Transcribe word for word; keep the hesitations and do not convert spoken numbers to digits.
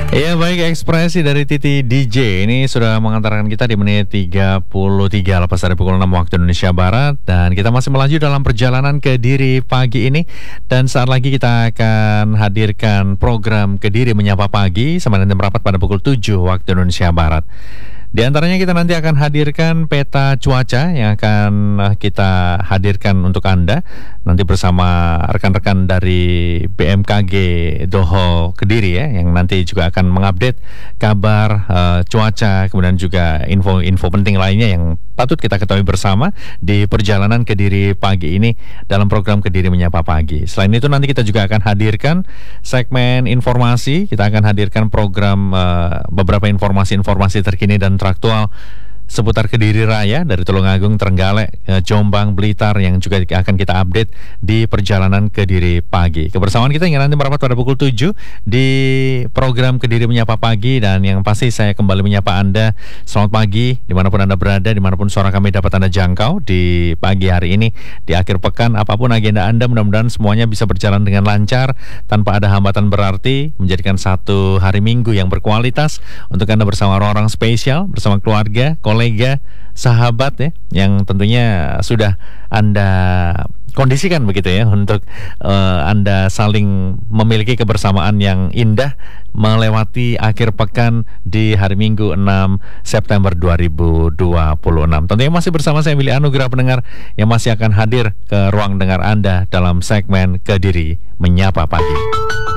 Ya baik, ekspresi dari Titi D J ini sudah mengantarkan kita di menit tiga puluh tiga lepas dari pukul enam waktu Indonesia Barat. Dan kita masih melaju dalam perjalanan Kediri pagi ini. Dan saat lagi kita akan hadirkan program Kediri Menyapa Pagi sama nanti merapat pada pukul tujuh waktu Indonesia Barat. Di antaranya kita nanti akan hadirkan peta cuaca yang akan kita hadirkan untuk Anda nanti bersama rekan-rekan dari B M K G Doho Kediri ya, yang nanti juga akan mengupdate kabar uh, cuaca, kemudian juga info-info penting lainnya yang patut kita ketahui bersama di perjalanan Kediri pagi ini dalam program Kediri Menyapa Pagi. Selain itu nanti kita juga akan hadirkan segmen informasi, kita akan hadirkan program uh, beberapa informasi-informasi terkini dan teraktual seputar Kediri Raya dari Tulungagung, Trenggalek, Jombang, Blitar yang juga akan kita update di perjalanan Kediri pagi. Kebersamaan kita hingga nanti merapat pada pukul tujuh di program Kediri Menyapa Pagi, dan yang pasti saya kembali menyapa Anda. Selamat pagi dimanapun Anda berada, dimanapun suara kami dapat Anda jangkau di pagi hari ini, di akhir pekan, apapun agenda Anda, mudah-mudahan semuanya bisa berjalan dengan lancar tanpa ada hambatan berarti, menjadikan satu hari Minggu yang berkualitas untuk Anda bersama orang-orang spesial, bersama keluarga, kolega, sahabat ya, yang tentunya sudah Anda kondisikan begitu ya untuk uh, Anda saling memiliki kebersamaan yang indah melewati akhir pekan di hari Minggu enam September dua ribu dua puluh enam. Tentunya masih bersama saya Willy Anugrah, pendengar yang masih akan hadir ke ruang dengar Anda dalam segmen Kediri Menyapa Pagi.